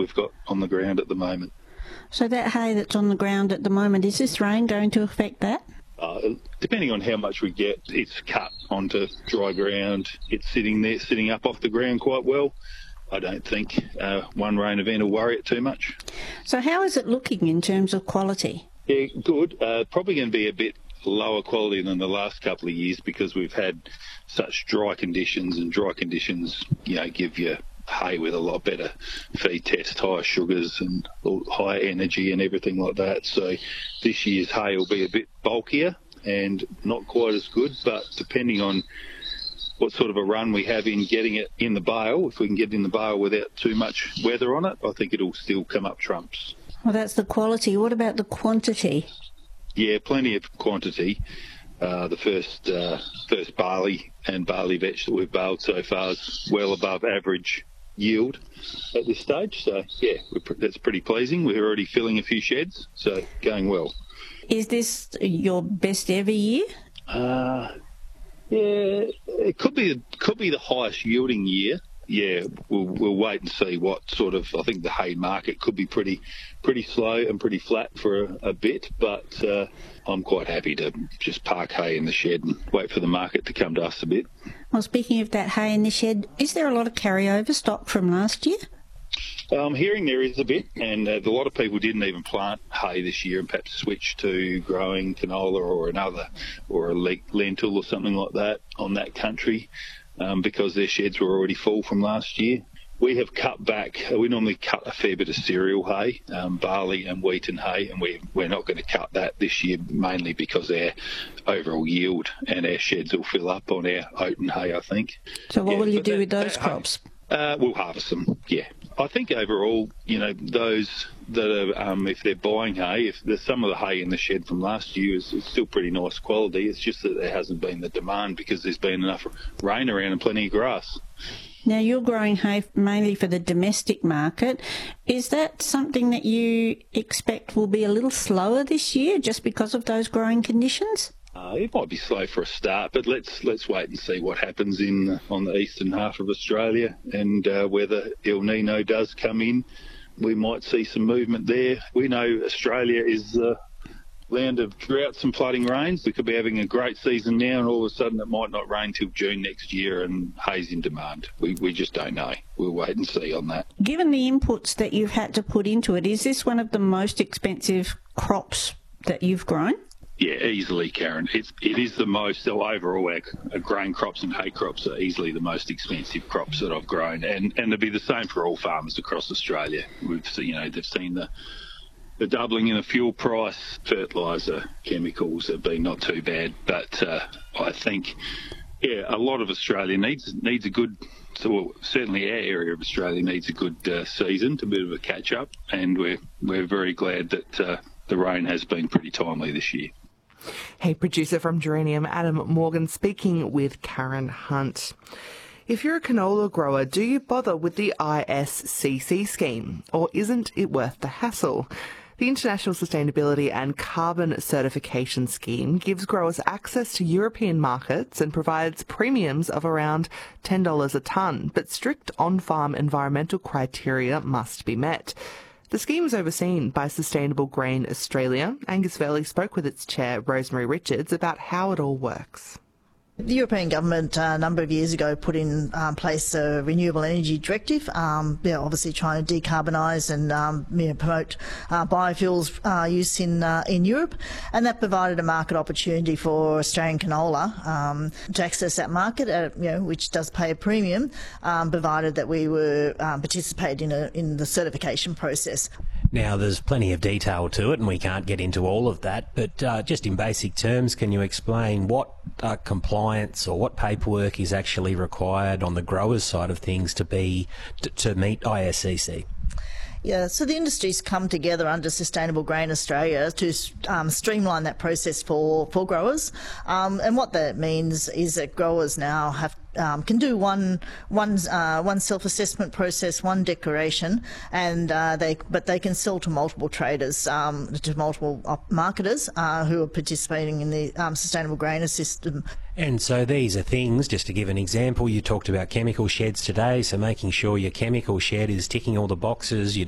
we've got on the ground at the moment. So that hay that's on the ground at the moment, is this rain going to affect that? Depending on how much we get, it's cut onto dry ground. It's sitting there, sitting up off the ground quite well. I don't think one rain event will worry it too much. So how is it looking in terms of quality? Yeah, good. Probably going to be a bit lower quality than the last couple of years because we've had such dry conditions, and dry conditions, give you hay with a lot better feed test, higher sugars and higher energy and everything like that. So this year's hay will be a bit bulkier and not quite as good, but depending on what sort of a run we have in getting it in the bale, if we can get it in the bale without too much weather on it, I think it'll still come up trumps. Well, that's the quality. What about the quantity? Yeah, plenty of quantity. The first barley and barley vetch that we've baled so far is well above average yield at this stage. So, yeah, that's pretty pleasing. We're already filling a few sheds, so going well. Is this your best ever year? Yeah, it could be the highest yielding year. Yeah, we'll wait and see what sort of. I think the hay market could be pretty slow and pretty flat for a bit, but I'm quite happy to just park hay in the shed and wait for the market to come to us a bit. Well, speaking of that hay in the shed, is there a lot of carryover stock from last year? I'm hearing there is a bit, and a lot of people didn't even plant hay this year and perhaps switch to growing canola or a lentil or something like that on that country because their sheds were already full from last year. We have cut back. We normally cut a fair bit of cereal hay, barley and wheat and hay, and we're not going to cut that this year, mainly because our overall yield and our sheds will fill up on our oat and hay, I think. So what will you do with those crops? We'll harvest them, yeah. I think overall, those that are, if they're buying hay, if there's some of the hay in the shed from last year is still pretty nice quality. It's just that there hasn't been the demand because there's been enough rain around and plenty of grass. Now, you're growing hay mainly for the domestic market. Is that something that you expect will be a little slower this year just because of those growing conditions? It might be slow for a start, but let's wait and see what happens on the eastern half of Australia and whether El Nino does come in. We might see some movement there. We know Australia is the land of droughts and flooding rains. We could be having a great season now, and all of a sudden it might not rain till June next year, and hay's in demand. We just don't know. We'll wait and see on that. Given the inputs that you've had to put into it, is this one of the most expensive crops that you've grown? Yeah, easily, Karen. It is the most. So overall, our grain crops and hay crops are easily the most expensive crops that I've grown, and it'll be the same for all farmers across Australia. We've seen, they've seen the doubling in the fuel price. Fertiliser, chemicals have been not too bad, but I think, a lot of Australia needs a good. So certainly our area of Australia needs a good season, a bit of a catch up, and we're very glad that the rain has been pretty timely this year. Hey, producer from Geranium, Adam Morgan, speaking with Karen Hunt. If you're a canola grower, do you bother with the ISCC scheme, or isn't it worth the hassle? The International Sustainability and Carbon Certification Scheme gives growers access to European markets and provides premiums of around $10 a tonne, but strict on-farm environmental criteria must be met. The scheme is overseen by Sustainable Grain Australia. Angus Verley spoke with its chair, Rosemary Richards, about how it all works. The European government a number of years ago put in place a renewable energy directive, obviously trying to decarbonise and promote biofuels use in Europe, and that provided a market opportunity for Australian canola to access that market, which does pay a premium, provided that we were participating in the certification process. Now, there's plenty of detail to it, and we can't get into all of that, but just in basic terms, can you explain what compliance or what paperwork is actually required on the growers' side of things to meet ISCC? Yeah, so the industry's come together under Sustainable Grain Australia to streamline that process for growers, and what that means is that growers now can do one self-assessment process, one declaration, and they can sell to multiple traders, to multiple marketers who are participating in the Sustainable Grain system. And so these are things, just to give an example, you talked about chemical sheds today, so making sure your chemical shed is ticking all the boxes, you